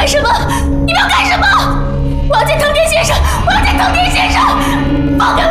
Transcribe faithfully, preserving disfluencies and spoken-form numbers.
干什么？你们要干什么？我要见藤田先生！我要见藤田先生！放开我！